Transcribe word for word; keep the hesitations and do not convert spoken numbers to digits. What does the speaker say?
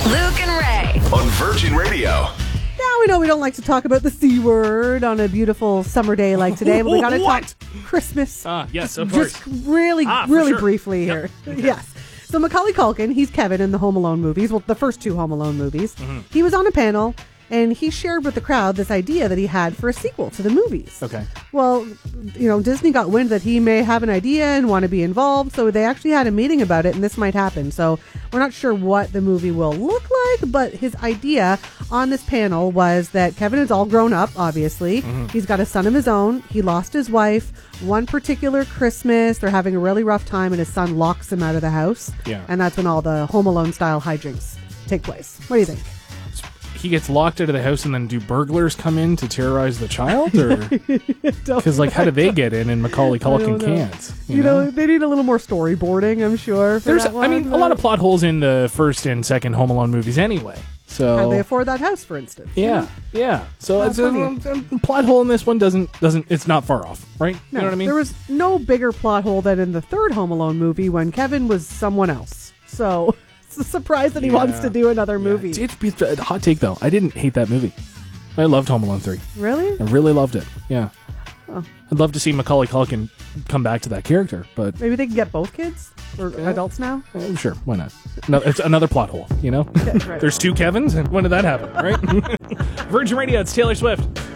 Luke and Ray. On Virgin Radio. Now we know we don't like to talk about the C word on a beautiful summer day like today, but we got to talk Christmas. Ah, yes, of course. Just really, Ah, for really sure. briefly Yep. here. Okay. Yes. So Macaulay Culkin, he's Kevin in the Home Alone movies. Well, the first two Home Alone movies. Mm-hmm. He was on a panel, and he shared with the crowd this idea that he had for a sequel to the movies. Okay. Well, you know, Disney got wind that he may have an idea and want to be involved, so they actually had a meeting about it, and this might happen. So we're not sure what the movie will look like, but his idea on this panel was that Kevin is all grown up, obviously. Mm-hmm. He's got a son of his own. He lost his wife. One particular Christmas, they're having a really rough time, and his son locks him out of the house. Yeah. And that's when all the Home Alone-style hijinks take place. What do you think? He gets locked out of the house and then do burglars come in to terrorize the child? Or because, like, how do they get in and Macaulay Culkin know. can't? You, You know? know, they need a little more storyboarding, I'm sure. For There's, that I mean, one, a lot but- of plot holes in the first and second Home Alone movies anyway. So How they afford that house, for instance. yeah, yeah. So Oh, it's a, funny. a plot hole in this one doesn't doesn't it's not far off, right? No, you know what I mean? There was no bigger plot hole than in the third Home Alone movie when Kevin was someone else. So it's a surprise that he Yeah. wants to do another Yeah. movie. It's, it's a hot take though. I didn't hate that movie. I loved Home Alone three. Really? I really loved it. Yeah. Oh. I'd love to see Macaulay Culkin come back to that character, but Maybe they can get both kids? Or adults now? uh, sure, why not? No, it's another plot hole, you know? right. There's two Kevins, and when did that happen, right? Virgin Radio, it's Taylor Swift.